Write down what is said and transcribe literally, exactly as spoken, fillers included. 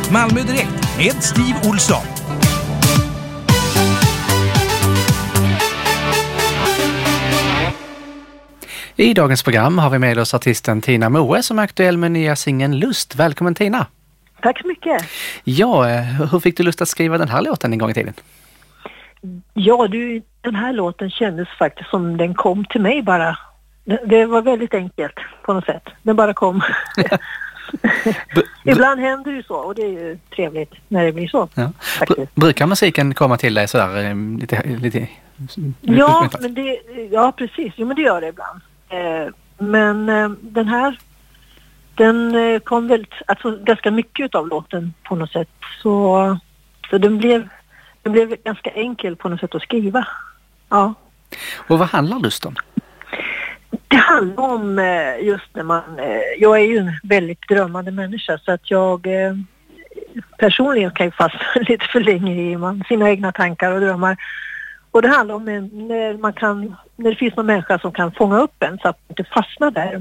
Malmö Direkt med Steve Olsson. I dagens program har vi med oss artisten Tina Moe som är aktuell med nya singeln Lust. Välkommen Tina! Tack så mycket! Ja, hur fick du lust att skriva den här låten en gång i tiden? Ja, du, den här låten kändes faktiskt som den kom till mig bara. Det, det var väldigt enkelt på något sätt. Den bara kom. Ibland händer det ju så och det är ju trevligt när det blir så. Ja. Br- brukar musiken komma till dig sådär lite... lite ja, men det, ja, precis. Jo, men det gör det ibland. Eh, men eh, den här den eh, kom väldigt, alltså ganska mycket av låten på något sätt. Så, så den blev den blev ganska enkel på något sätt att skriva. Ja. Och vad handlar Lust om? Det handlar om eh, just när man... Eh, jag är ju en väldigt drömmande människa så att jag eh, personligen kan ju fastna lite för länge i man, sina egna tankar och drömmar. Och det handlar om en, när, man kan, när det finns någon människa som kan fånga upp en så att man inte fastnar där.